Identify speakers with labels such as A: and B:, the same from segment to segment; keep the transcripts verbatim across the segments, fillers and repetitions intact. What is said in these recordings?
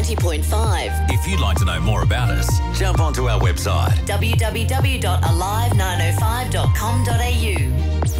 A: ninety point five.
B: If you'd like to know more about us, jump onto our website
A: w w w dot alive nine oh five dot com dot a u.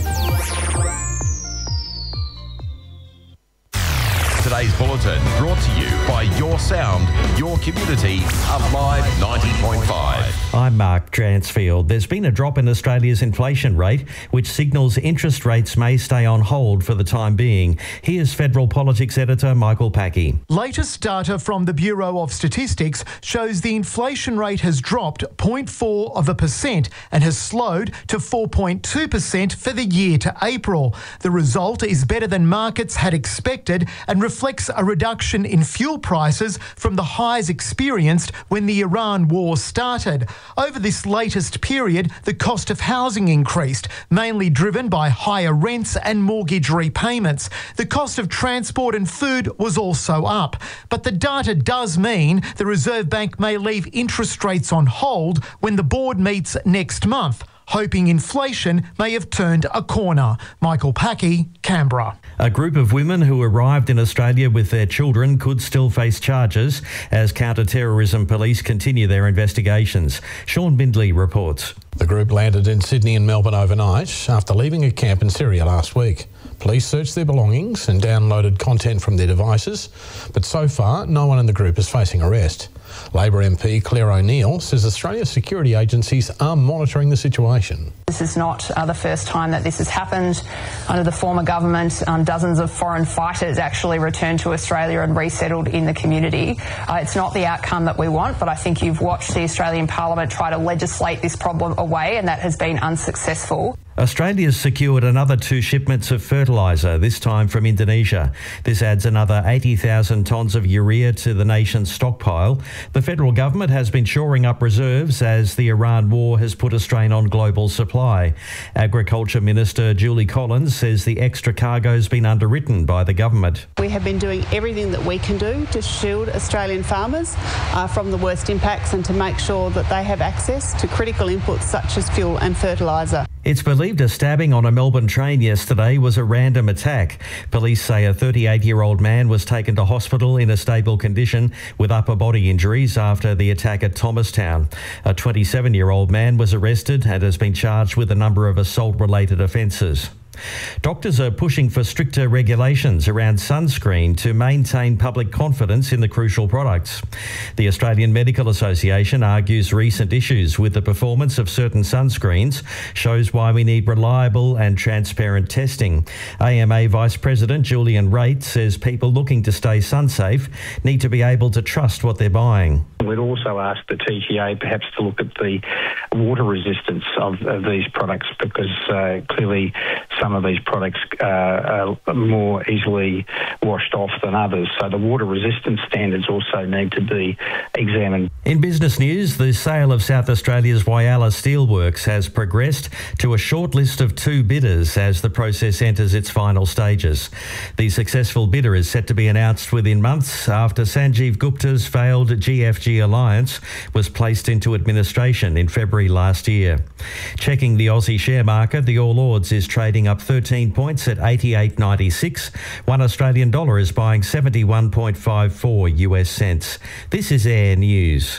C: Today's bulletin brought to you by Your Sound, Your Community, Alive ninety point five.
D: I'm Mark Dransfield. There's been a drop in Australia's inflation rate, which signals interest rates may stay on hold for the time being. Here's Federal Politics Editor Michael Packey.
E: Latest data from the Bureau of Statistics shows the inflation rate has dropped zero point four of a percent and has slowed to four point two percent for the year to April. The result is better than markets had expected and reflects a reduction in fuel prices from the highs experienced when the Iran war started. Over this latest period, the cost of housing increased, mainly driven by higher rents and mortgage repayments. The cost of transport and food was also up. But the data does mean the Reserve Bank may leave interest rates on hold when the board meets next month, hoping inflation may have turned a corner. Michael Packey, Canberra.
D: A group of women who arrived in Australia with their children could still face charges as counter-terrorism police continue their investigations. Sean Bindley reports.
F: The group landed in Sydney and Melbourne overnight after leaving a camp in Syria last week. Police searched their belongings and downloaded content from their devices, but so far no one in the group is facing arrest. Labor M P Claire O'Neill says Australia's security agencies are monitoring the situation.
G: This is not uh, the first time that this has happened. Under the former government, um, dozens of foreign fighters actually returned to Australia and resettled in the community. Uh, it's not the outcome that we want, but I think you've watched the Australian Parliament try to legislate this problem away, and that has been unsuccessful.
D: Australia's secured another two shipments of fertiliser, this time from Indonesia. This adds another eighty thousand tonnes of urea to the nation's stockpile. The federal government has been shoring up reserves as the Iran war has put a strain on global supply. Agriculture Minister Julie Collins says the extra cargo has been underwritten by the government.
H: We have been doing everything that we can do to shield Australian farmers uh, from the worst impacts and to make sure that they have access to critical inputs such as fuel and fertiliser.
D: It's believed a stabbing on a Melbourne train yesterday was a random attack. Police say a thirty-eight-year-old man was taken to hospital in a stable condition with upper body injuries after the attack at Thomastown. A twenty-seven-year-old man was arrested and has been charged with a number of assault-related offences. Doctors are pushing for stricter regulations around sunscreen to maintain public confidence in the crucial products. The Australian Medical Association argues recent issues with the performance of certain sunscreens shows why we need reliable and transparent testing. A M A Vice President Julian Raitt says people looking to stay sun-safe need to be able to trust what they're buying.
I: We'd also ask the T G A perhaps to look at the water resistance of, of these products, because uh, clearly some of these products uh, are more easily washed off than others. So the water resistance standards also need to be examined.
D: In business news, the sale of South Australia's Whyalla Steelworks has progressed to a short list of two bidders as the process enters its final stages. The successful bidder is set to be announced within months after Sanjeev Gupta's failed G F G alliance was placed into administration in February last year. Checking the Aussie share market, the All Ords is trading up thirteen points at eighty-eight ninety-six. One Australian dollar is buying seventy-one point five four U S cents. This is Air News.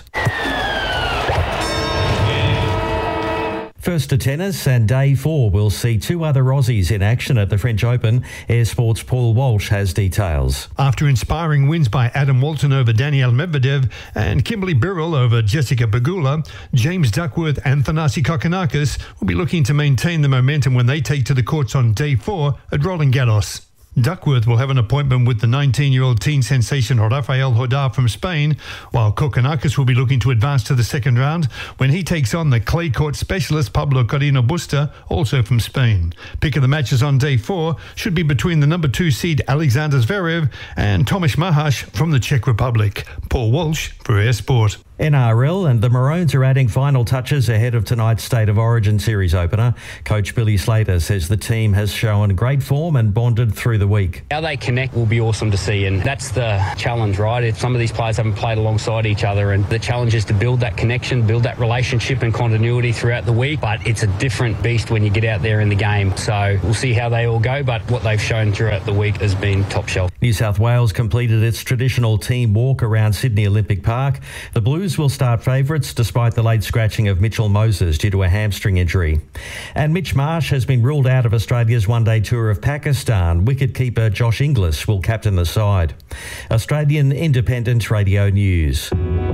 D: First to tennis, and day four will see two other Aussies in action at the French Open. Air Sport's Paul Walsh has details.
J: After inspiring wins by Adam Walton over Daniel Medvedev and Kimberly Birrell over Jessica Pegula, James Duckworth and Thanasi Kokkinakis will be looking to maintain the momentum when they take to the courts on day four at Roland Garros. Duckworth will have an appointment with the nineteen-year-old teen sensation Rafael Hodar from Spain, while Kokkinakis will be looking to advance to the second round when he takes on the clay court specialist Pablo Carreno Busta, also from Spain. Pick of the matches on day four should be between the number two seed Alexander Zverev and Tomáš Maháč from the Czech Republic. Paul Walsh for Air Sport.
D: N R L and the Maroons are adding final touches ahead of tonight's State of Origin series opener. Coach Billy Slater says the team has shown great form and bonded through the week.
K: How they connect will be awesome to see, and that's the challenge, right? If some of these players haven't played alongside each other, and the challenge is to build that connection, build that relationship and continuity throughout the week, but it's a different beast when you get out there in the game. So we'll see how they all go, but what they've shown throughout the week has been top shelf.
D: New South Wales completed its traditional team walk around Sydney Olympic Park. The Blues will start favourites despite the late scratching of Mitchell Moses due to a hamstring injury. And Mitch Marsh has been ruled out of Australia's one-day tour of Pakistan. Wicket-keeper Josh Inglis will captain the side. Australian Independent Radio News.